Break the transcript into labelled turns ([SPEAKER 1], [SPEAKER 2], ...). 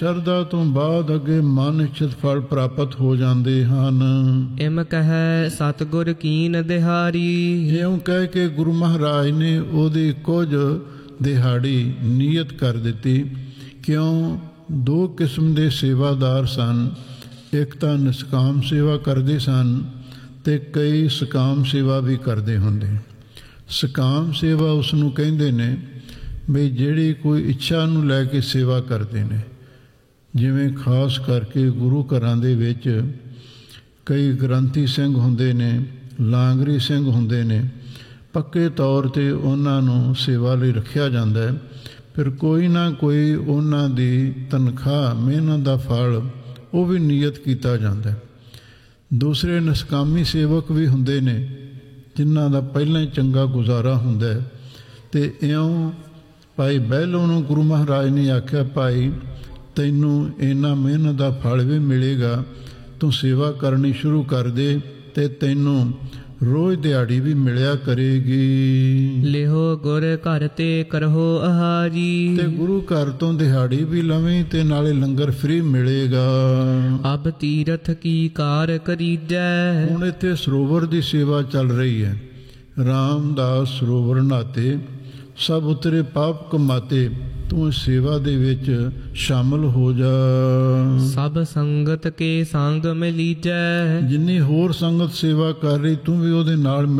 [SPEAKER 1] ਸ਼ਰਧਾ ਤੋਂ ਬਾਅਦ ਅੱਗੇ ਮਨ ਇੱਛਤ ਫਲ ਪ੍ਰਾਪਤ ਹੋ ਜਾਂਦੇ ਹਨ।
[SPEAKER 2] ਇਮ ਕਹੈ ਸਤਿਗੁਰ ਕੀਨ ਦਿਹਾੜੀ।
[SPEAKER 1] ਇਉਂ ਕਹਿ ਕੇ ਗੁਰੂ ਮਹਾਰਾਜ ਨੇ ਉਹਦੀ ਕੁਝ ਦਿਹਾੜੀ ਨੀਅਤ ਕਰ ਦਿੱਤੀ। ਕਿਉਂ? ਦੋ ਕਿਸਮ ਦੇ ਸੇਵਾਦਾਰ ਸਨ। ਇੱਕ ਤਾਂ ਨਿਸਕਾਮ ਸੇਵਾ ਕਰਦੇ ਸਨ ਅਤੇ ਕਈ ਸਕਾਮ ਸੇਵਾ ਵੀ ਕਰਦੇ ਹੁੰਦੇ। ਸਕਾਮ ਸੇਵਾ ਉਸ ਨੂੰ ਕਹਿੰਦੇ ਨੇ ਵੀ ਜਿਹੜੀ ਕੋਈ ਇੱਛਾ ਨੂੰ ਲੈ ਕੇ ਸੇਵਾ ਕਰਦੇ ਨੇ। ਜਿਵੇਂ ਖਾਸ ਕਰਕੇ ਗੁਰੂ ਘਰਾਂ ਦੇ ਵਿੱਚ ਕਈ ਗ੍ਰੰਥੀ ਸਿੰਘ ਹੁੰਦੇ ਨੇ, ਲਾਂਗਰੀ ਸਿੰਘ ਹੁੰਦੇ ਨੇ। ਪੱਕੇ ਤੌਰ 'ਤੇ ਉਹਨਾਂ ਨੂੰ ਸੇਵਾ ਲਈ ਰੱਖਿਆ ਜਾਂਦਾ ਹੈ। ਫਿਰ ਕੋਈ ਨਾ ਕੋਈ ਉਹਨਾਂ ਦੀ ਤਨਖਾਹ, ਮਿਹਨਤ ਦਾ ਫਲ ਉਹ ਵੀ ਨਿਯਤ ਕੀਤਾ ਜਾਂਦਾ। ਦੂਸਰੇ ਨਿਸਕਾਮੀ ਸੇਵਕ ਵੀ ਹੁੰਦੇ ਨੇ ਜਿਨ੍ਹਾਂ ਦਾ ਪਹਿਲਾਂ ਹੀ ਚੰਗਾ ਗੁਜ਼ਾਰਾ ਹੁੰਦਾ। ਅਤੇ ਇਉਂ ਭਾਈ ਬਹਿਲੋ ਨੂੰ ਗੁਰੂ ਮਹਾਰਾਜ ਨੇ ਆਖਿਆ, ਭਾਈ ਤੈਨੂੰ ਇੰਨਾ ਮਿਹਨਤ ਦਾ ਫਲ ਵੀ ਮਿਲੇਗਾ, ਤੂੰ ਸੇਵਾ ਕਰਨੀ ਸ਼ੁਰੂ ਕਰ ਦੇ ਅਤੇ ਤੈਨੂੰ ਰੋਜ਼ ਦਿਹਾੜੀ ਵੀ ਮਿਲਿਆ ਕਰੇਗੀ।
[SPEAKER 2] ਲਿਹੋ ਗੁਰ ਘਰ ਤੇ ਕਰਹੋ ਆਹਾਰੀ।
[SPEAKER 1] ਤੇ ਗੁਰੂ ਘਰ ਤੋਂ ਦਿਹਾੜੀ ਵੀ ਲਵੇਂ ਤੇ ਨਾਲੇ ਲੰਗਰ ਫ੍ਰੀ ਮਿਲੇਗਾ।
[SPEAKER 2] ਅਬ ਤੀਰਥ ਕੀ ਕਾਰ ਕਰੀਜੈ।
[SPEAKER 1] ਹੁਣ ਇੱਥੇ ਸਰੋਵਰ ਦੀ ਸੇਵਾ ਚੱਲ ਰਹੀ ਹੈ। ਰਾਮਦਾਸ ਸਰੋਵਰ ਨਹਾਤੇ, ਸਭ ਉਤਰੇ ਪਾਪ ਕਮਾਤੇ। ਤੂੰ ਇਸ ਸੇਵਾ ਦੇ ਵਿੱਚ ਸ਼ਾਮਲ ਹੋ ਜਾ।
[SPEAKER 2] ਸਭ ਸੰਗਤ ਕੇ ਸੰਗ ਮਿਲੀਜੈ।
[SPEAKER 1] ਜਿੰਨੀ ਹੋਰ ਸੰਗਤ ਸੇਵਾ ਕਰ ਰਹੀ ਤੂੰ ਵੀ ਉਹਦੇ ਨਾਲ